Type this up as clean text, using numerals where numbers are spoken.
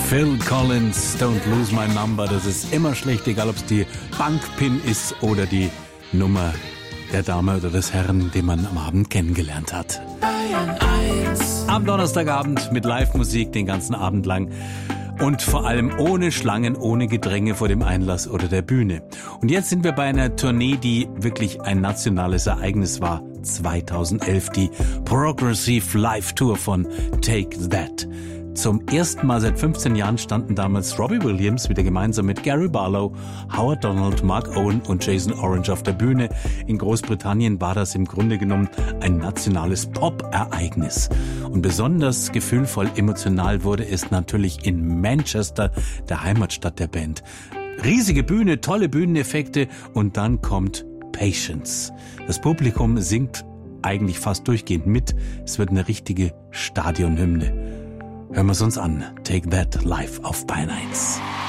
Phil Collins, Don't Lose My Number. Das ist immer schlecht, egal ob es die Bankpin ist oder die Nummer der Dame oder des Herrn, den man am Abend kennengelernt hat. Am Donnerstagabend mit Live-Musik den ganzen Abend lang. Und vor allem ohne Schlangen, ohne Gedränge vor dem Einlass oder der Bühne. Und jetzt sind wir bei einer Tournee, die wirklich ein nationales Ereignis war. 2011 die Progressive Live Tour von Take That. Zum ersten Mal seit 15 Jahren standen damals Robbie Williams wieder gemeinsam mit Gary Barlow, Howard Donald, Mark Owen und Jason Orange auf der Bühne. In Großbritannien war das im Grunde genommen ein nationales Pop-Ereignis. Und besonders gefühlvoll emotional wurde es natürlich in Manchester, der Heimatstadt der Band. Riesige Bühne, tolle Bühneneffekte und dann kommt Patience. Das Publikum singt eigentlich fast durchgehend mit. Es wird eine richtige Stadionhymne. Hören wir es uns an. Take That live auf Bayern 1.